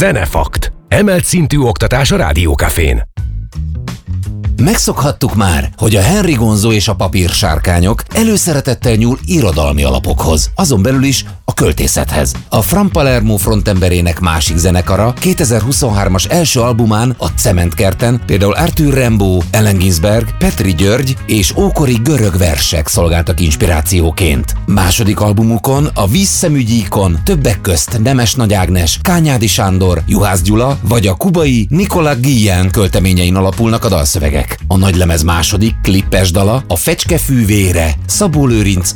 Zenefakt. Emelt szintű oktatás a Rádiókafén. Megszokhattuk már, hogy a Henry Gonzo és a papírsárkányok előszeretettel nyúl irodalmi alapokhoz, azon belül is a költészethez. A From Palermo frontemberének másik zenekara 2023-as első albumán, a Cementkerten például Arthur Rimbaud, Allen Ginsberg, Petri György és ókori görög versek szolgáltak inspirációként. Második albumukon, a Vízszemügyíkon többek közt Nemes Nagy Ágnes, Kányádi Sándor, Juhász Gyula vagy a kubai Nicolas Guillen költeményein alapulnak a dalszövegek. A nagylemez második, klippes dala, a Fecske fűvére, Szabó Lőrinc